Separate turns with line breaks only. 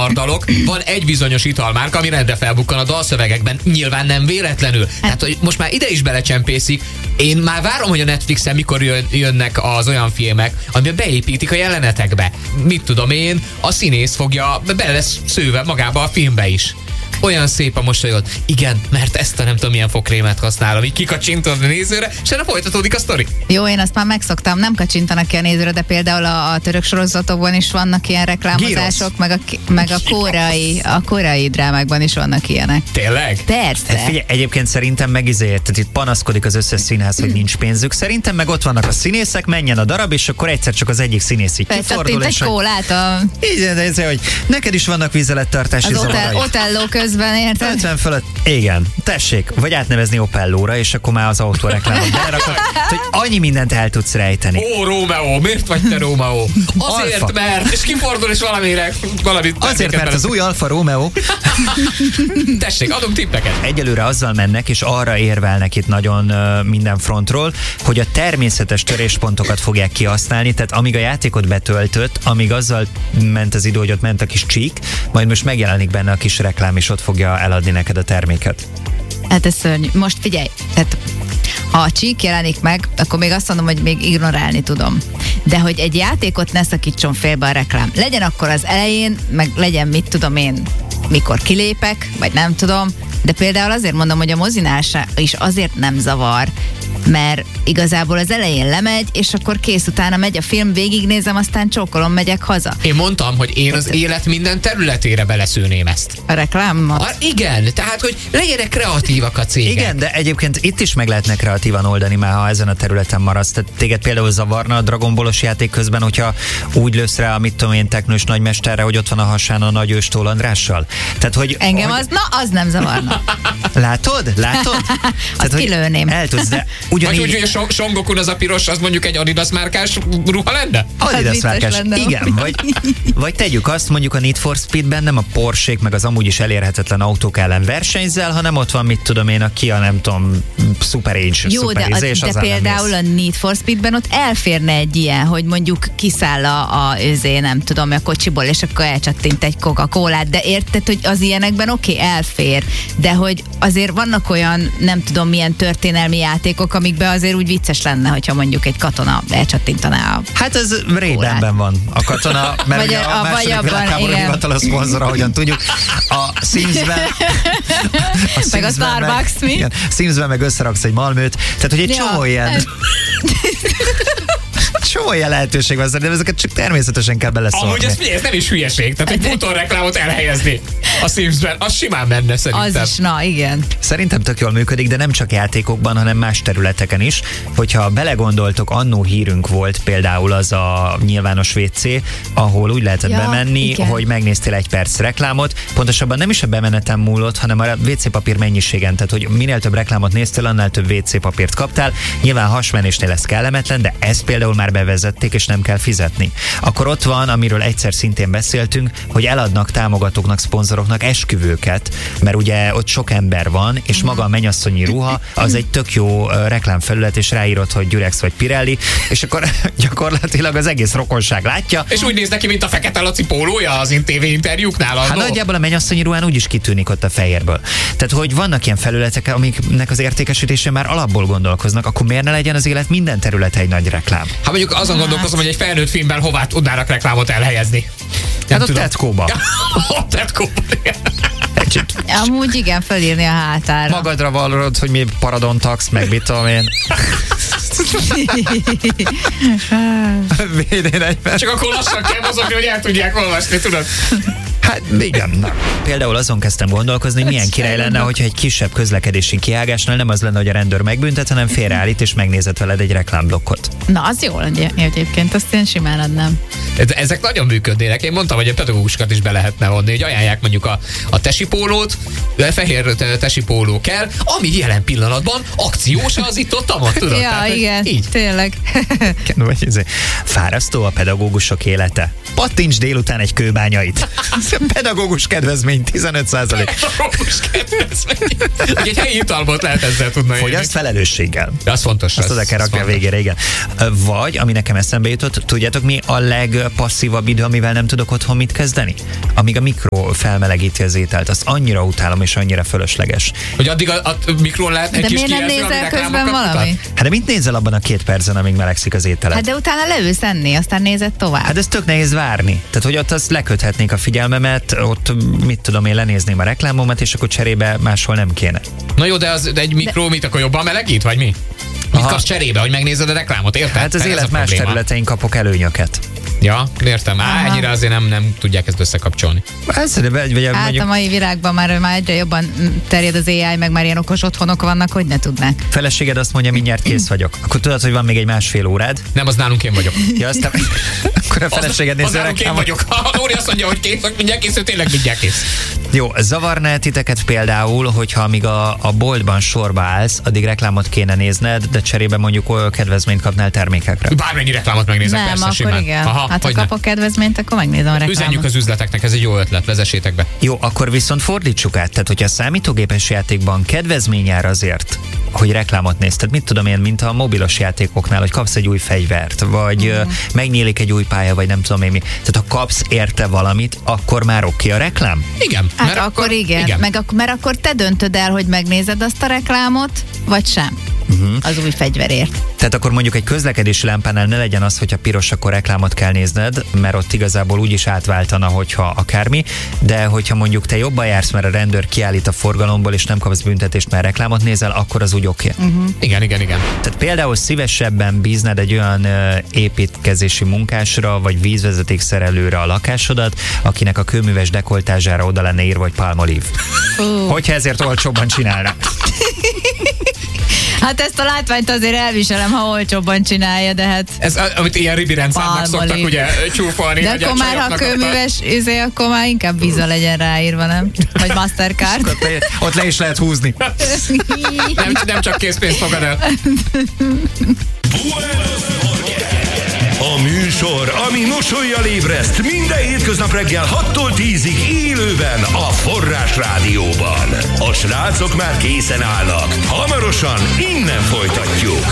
hamardalok, van egy bizonyos italmárka, ami rendre felbukkan a dalszövegekben, nyilván nem véletlenül. Tehát, hogy most már ide is belecsempészik. Én már várom, hogy a Netflixen mikor jönnek az olyan filmek, amiben beépítik a jelenetekbe. Mit tudom én, a színész fogja, bele lesz szőve magába a filmbe is. Olyan szép a mosolyod. Igen, mert ezt a nem tudom milyen fogkrémet használom. Így kikacsintod a nézőre, és erre folytatódik a sztori.
Jó, én azt már megszoktam, nem kacsintanak ki a nézőre, de például a török sorozatokban is vannak ilyen reklámozások, meg a koreai drámákban is vannak ilyenek.
Tényleg?
Persze.
Hát figyelj, egyébként szerintem megizért, tehát itt panaszkodik az összes színház, hogy nincs pénzük. Szerintem meg ott vannak a színészek, menjen a darab, és akkor egyszer csak az egyik színész így kifordul, és
egy kólát
igen, de ez, hogy neked is vannak vízzelettartási zavarai.
Otelló közben, érted?
50 fölött, igen, tessék, vagy átnevezni Opellóra, és akkor már az autóreklámot belerakod, hogy annyi mindent el tudsz rejteni.
Ó, Rómeó, miért vagy te Rómeó? Azért,
Alfa.
mert, és kifordul, és valamit
Azért, mert az új Alfa Romeo.
Tessék, adunk tippeket.
Egyelőre azzal mennek, és arra érvelnek itt nagyon minden frontról, hogy a természetes töréspontokat fogják kihasználni, tehát amíg a játékot betöltött, amíg azzal ment az idő, hogy ott ment a kis csík, majd most megjelenik benne a kis reklám, és ott fogja eladni neked a terméket.
Hát ez szörnyű. Most figyelj, tehát ha a csík jelenik meg, akkor még azt mondom, hogy még ignorálni tudom. De hogy egy játékot ne szakítson félbe a reklám. Legyen akkor az elején, meg legyen mit tudom én, mikor kilépek, vagy nem tudom, de például azért mondom, hogy a mozinál is azért nem zavar, mert igazából az elején lemegy, és akkor kész, utána megy a film, végignézem, aztán csókolom, megyek haza.
Én mondtam, hogy én az élet minden területére beleszőném ezt.
A reklámmal?
Igen, tehát, hogy legyenek kreatívak a cégek.
Igen, de egyébként itt is meg lehetne kreatívan oldani már, ha ezen a területen maradsz. Tehát téged például zavarna a Dragon Ballos játék közben, hogyha úgy lősz rá a mit tudom én teknős nagymesterre, hogy ott van a hasán a nagy őstól Andrással. Tehát, hogy
engem az nem zavarna.
Látod?
Azt kilőném.
El tudsz, de ugyanígy...
Vagy úgy, hogy a Son Goku az a piros, az mondjuk egy Adidas márkás ruha lenne?
Adidas márkás,
lenne.
igen. Vagy tegyük azt, mondjuk a Need for Speedben nem a Porsche-k meg az amúgy is elérhetetlen autók ellen versenyzel, hanem ott van, mit tudom én, a Kia, nem tudom, Super Age,
jó,
Super
de,
és
de például a Need for Speedben ott elférne egy ilyen, hogy mondjuk kiszáll a nem tudom, a kocsiból, és akkor elcsattint egy Coca-Colát, de érted, hogy az ilyenekben oké, elfér, de hogy azért vannak olyan, nem tudom milyen történelmi játékok, amikben azért úgy vicces lenne, hogyha mondjuk egy katona elcsattintaná a...
Hát ez Ray-Banben van a katona, mert ugye a második világháború hivatalos szponzora, ahogyan tudjuk. A Simsben...
meg a Starbucks, mi?
Igen, Simsben meg összeraksz egy Malmöt, tehát hogy egy csomó ilyen... Csomó ilyen lehetőség van, de ezeket csak természetesen kell beleszólni.
Amúgy ez nem is hülyeség, tehát egy motorreklámot elhelyezni a Simsben, az simán menne szerintem.
Az is, na igen.
Szerintem tök jól működik, de nem csak játékokban, hanem más területeken is. Hogyha belegondoltok, annó hírünk volt például az a nyilvános WC, ahol úgy lehetett bemenni, igen, hogy megnéztél egy perc reklámot. Pontosabban nem is a bemenetem múlott, hanem a WC papír mennyiségen. Tehát, hogy minél több reklámot néztél, annál több WC papírt kaptál. Nyilván hasmenésnél ez kellemetlen, de ez például már bevezették, és nem kell fizetni. Akkor ott van, amiről egyszer szintén beszéltünk, hogy eladnak támogatóknak, szponzoroknak esküvőket, mert ugye ott sok ember van, és maga a mennyasszonyi ruha, az egy tök jó reklámfelület, és ráírod, hogy Durex vagy Pirelli, és akkor gyakorlatilag az egész rokonság látja.
És úgy néz neki, mint a Fekete Laci pólója az TV interjúknál.
Hát nagyjából a mennyasszonyi ruhán úgy is kitűnik ott a fehérből. Tehát, hogy vannak ilyen felületek, amiknek az értékesítése már alapból gondolkoznak, akkor miért ne legyen az élet minden területe egy nagy reklám?
Hát mondjuk azon gondolkozom, hogy egy felnőtt filmben hová tudnának reklámot elhelyezni.
Hát a Tetkóba.
A Tetkóba.
Amúgy igen, felírni a hátára.
Magadra vallod, hogy mi paradontax, meg mit tudom én. Védén egyben.
Csak akkor lassan kell mozogni, hogy el tudják olvasni, tudod?
Hát igen. Na. Például azon kezdtem gondolkozni, milyen király lenne, hogyha egy kisebb közlekedési kiágásnál nem az lenne, hogy a rendőr megbüntet, hanem félreállít és megnézett veled egy reklámblokkot.
Na, az jó egyébként, azt én simán adnám.
Ezek nagyon működnének. Én mondtam, hogy a pedagógusokat is be lehetne vonni, hogy ajánlják mondjuk a tesipólót, fehér tesipóló kell, ami jelen pillanatban akciós az itt-ott, tudod?
Ja, tehát, igen, így. Tényleg.
Fárasztó a pedagógusok élete. Pattints délután egy kőbányait. Pedagógus kedvezmény 15%.
Pedagógus kedvezmény. Egy helyi jutalmat lehet ezzel tudni.
Fogyaszt felelősséggel.
Az fontos.
Azt oda kell rakni a végére, igen. Vagy, ami nekem eszembe jutott, tudjátok mi a legpasszívabb idő, amivel nem tudok otthon mit kezdeni? Amíg a mikro felmelegíti az ételt. Azt annyira utálom, és annyira fölösleges.
Hogy addig a mikrón lehet egy
de
kis
miért nem nézel közben valami?
Hát de mit nézel abban a 2 percen, amíg melegszik az ételed?
Hát de utána leülsz enni, aztán nézed tovább.
Hát ez tök nehéz várni. Tehát, hogy ott azt leköthetnék a figyelmemet, ott mit tudom én, lenézném a reklámomat, és akkor cserébe máshol nem kéne.
Na jó, de egy mikró mit akkor jobban melegít, vagy mi? Mit kapsz cserébe, hogy megnézed a reklámot, érted?
Hát az élet más területein kapok előnyöket.
Ja, értem. Ennyire azért nem tudják ezt összekapcsolni.
Hát a mai világban már egyre jobban terjed az AI, meg már ilyen okos otthonok vannak, hogy ne tudnák.
Feleséged azt mondja, mindjárt kész vagyok. Akkor tudod, hogy van még egy 1,5 órád?
Nem, az nálunk én vagyok.
Ja, aztán akkor a feleséged nézze a reklámot.
Vagyok. Ha Nóri azt mondja, hogy kész, mindjárt kész, tényleg mindjárt kész.
Jó, zavarná titeket például, hogyha amíg a boltban sorba állsz, addig reklámot kéne nézned, de cserébe mondjuk kedvezményt kapnál termékekre.
Bármennyi reklámot megnézek,
nem,
persze,
akkor
simán.
igen.
Aha,
hát ha kapok kedvezményt, akkor megnézem a reklámot.
Üzenjük az üzleteknek, ez egy jó ötlet, vezessétek be.
Jó, akkor viszont fordítsuk át, tehát hogyha a számítógépes játékban kedvezmény jár azért, hogy reklámot néz. Tehát mit tudom én, mint a mobilos játékoknál, hogy kapsz egy új fegyvert, vagy megnyílik egy új pálya, vagy nem tudom én mi. Tehát ha kapsz érte valamit, akkor már oké a reklám?
Igen.
Hát mert akkor igen. Mert akkor te döntöd el, hogy megnézed azt a reklámot, vagy sem. Az új fegyverért.
Tehát akkor mondjuk egy közlekedési lámpánál ne legyen az, hogyha piros, akkor reklámot kell nézned, mert ott igazából úgyis átváltana, hogyha akármi, de hogyha mondjuk te jobban jársz, mert a rendőr kiállít a forgalomból, és nem kapsz büntetést, mert reklámot nézel, akkor az úgy oké.
Igen. Tehát
például szívesebben bízned egy olyan építkezési munkásra, vagy vízvezetékszerelőre a lakásodat, akinek a kőműves dekoltázsára oda lenne írva, hogy Palmolive. Hogyha ezért olcsóbban csinálna.
Hát ezt a látványt azért elviselem, ha olcsóbban csinálja, de hát...
Ez, amit ilyen ribi rendszernek szoktak ugye csúfolni.
De akkor már, ha kőműves, akkor már inkább Visa legyen ráírva, nem? Vagy Mastercard.
Ott le is lehet húzni.
nem csak készpénzt fogad el.
A műsor, ami mosollyal ébreszt minden hétköznap reggel 6-tól 10-ig élőben a Forrás Rádióban. A srácok már készen állnak. Hamarosan innen folytatjuk.